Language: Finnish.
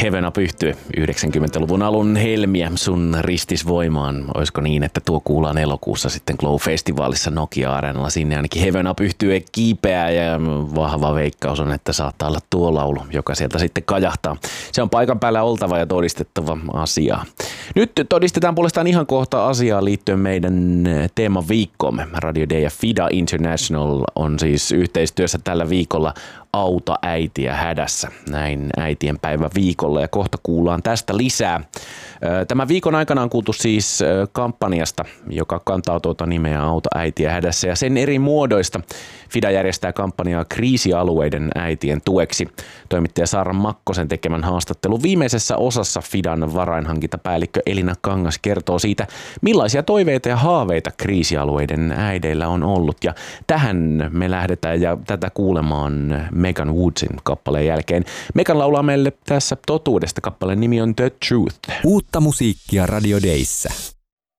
Heaven Up -yhtye 90-luvun alun helmiä sun ristisvoimaan. Olisiko niin, että tuo kuullaan elokuussa sitten Glow-festivaalissa Nokia-areenalla. Sinne ainakin Heaven Up -yhtye kiipeää ja vahva veikkaus on, että saattaa olla tuo laulu, joka sieltä sitten kajahtaa. Se on paikan päällä oltava ja todistettava asiaa. Nyt todistetaan puolestaan ihan kohta asiaa liittyen meidän teemaviikkoomme. Radio Day ja FIDA International on siis yhteistyössä tällä viikolla Auta äitiä hädässä. Näin äitien päivä viikolla ja kohta kuullaan tästä lisää. Tämän viikon aikana on kuultu siis kampanjasta, joka kantaa tuota nimeä Auta äitiä hädässä ja sen eri muodoista. FIDA järjestää kampanjaa kriisialueiden äitien tueksi. Toimittaja Saara Makkosen tekemän haastattelun viimeisessä osassa FIDAn varainhankintapäällikkö Elina Kangas kertoo siitä, millaisia toiveita ja haaveita kriisialueiden äideillä on ollut. Ja tähän me lähdetään ja tätä kuulemaan Megan Woodsin kappaleen jälkeen. Megan laulaa meille tässä totuudesta. Kappaleen nimi on The Truth. Uutta musiikkia Radio Dayssä.